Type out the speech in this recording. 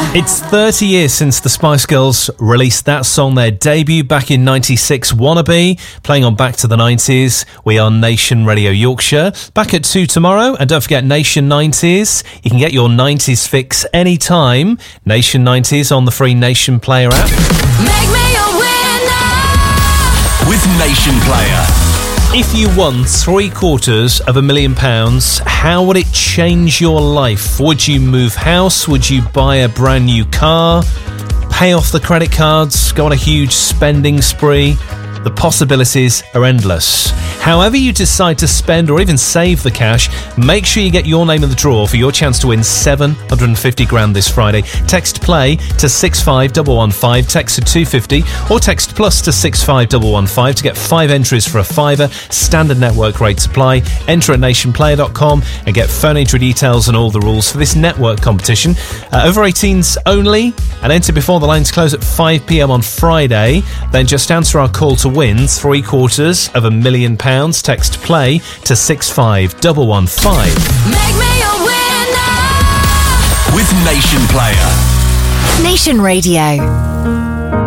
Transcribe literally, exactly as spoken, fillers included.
It's thirty years since the Spice Girls released that song, their debut back in ninety-six, Wannabe, playing on Back to the nineties. We are Nation Radio Yorkshire. Back at two tomorrow, and don't forget Nation nineties. You can get your nineties fix anytime. Nation nineties on the free Nation Player app. Make me a winner with Nation Player. If you won three quarters of a million pounds, how would it change your life? Would you move house? Would you buy a brand new car? Pay off the credit cards? Go on a huge spending spree? The possibilities are endless. However you decide to spend or even save the cash, make sure you get your name in the draw for your chance to win seven hundred fifty grand this Friday. Text play to six five one one five, text to two fifty, or text plus to six five one one five to get five entries for a fiver. Standard network rates apply. Enter at nation player dot com and get phone entry details and all the rules for this network competition. Uh, over eighteens only, and enter before the lines close at five p.m. on Friday. Then just answer our call to win three quarters of a million pounds. Text play to six five one one five. Make me a winner with Nation Player. Nation Radio.